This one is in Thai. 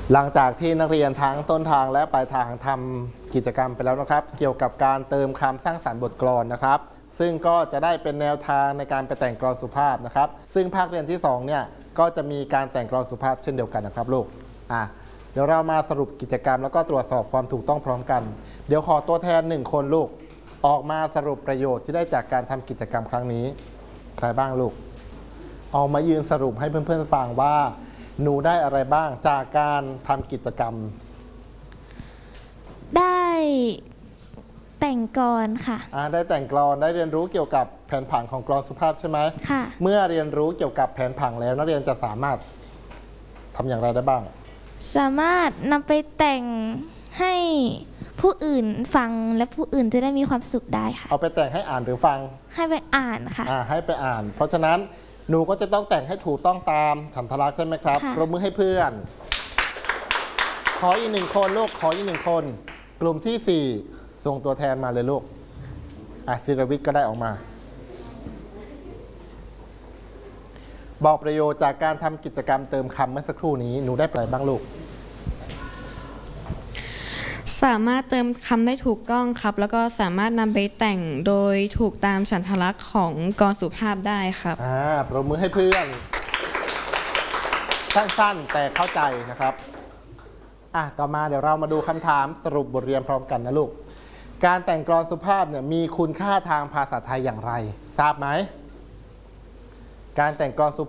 หลังจากที่นักเรียนทั้งต้นทางและปลายทางทำกิจกรรมไปแล้วนะครับเกี่ยวกับการเติมคำสร้างสรรค์บทกลอนนะครับซึ่งก็จะได้เป็นแนวทางในการไปแต่งกลอนสุภาพนะครับซึ่งภาคเรียนที่2เนี่ยก็จะมีการแต่งกลอนสุภาพเช่นเดียวกันนะครับลูกเดี๋ยวเรามาสรุปกิจกรรมแล้วก็ตรวจสอบความถูกต้องพร้อมกันเดี๋ยวขอตัวแทน1คนลูกออกมาสรุปประโยชน์ที่ได้จากการทำกิจกรรมครั้งนี้ใครบ้างลูกออกมายืนสรุปให้เพื่อนๆฟังว่าหนูได้อะไรบ้างจากการทำกิจกรรมได้แต่งกลอนค่ะได้แต่งกลอนได้เรียนรู้เกี่ยวกับแผนผังของกลอนสุภาพใช่ไหมค่ะเมื่อเรียนรู้เกี่ยวกับแผนผังแล้วนักเรียนจะสามารถทำอย่างไรได้บ้างสามารถนำไปแต่งให้ผู้อื่นฟังและผู้อื่นจะได้มีความสุขได้ค่ะเอาไปแต่งให้อ่านหรือฟังให้ไปอ่านค่ะให้ไปอ่านเพราะฉะนั้นหนูก็จะต้องแต่งให้ถูกต้องตามฉันทลักษณ์ใช่ไหมครับปรบมือให้เพื่อนขออีก1คนลูกขออีก1คนกลุ่มที่4ส่งตัวแทนมาเลยลูกศิรวิทย์ก็ได้ออกมาบอกประโยชน์จากการทำกิจกรรมเติมคำเมื่อสักครู่นี้หนูได้อะไรบ้างลูกสามารถเติมคำได้ถูกต้องครับแล้วก็สามารถนำไปแต่งโดยถูกตามฉันทลักษณ์ของกลสุภาพได้ครับปรบมือให้เพื่อนสั้นๆแต่เข้าใจนะครับต่อมาเดี๋ยวเรามาดูคำถามสรุปบทเรียนพร้อมกันนะลูกการแต่งกลอนสุภาพเนี่ยมีคุณค่าทางภาษาไทยอย่างไรทราบไหมการแต่งกลอนสุ